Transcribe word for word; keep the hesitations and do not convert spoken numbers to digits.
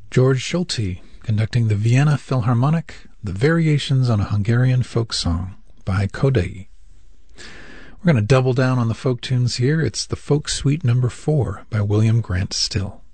George Solti conducting the Vienna Philharmonic, the Variations on a Hungarian Folk Song by Kodai. We're going to double down on the folk tunes here. It's the Folk Suite number four by William Grant Still.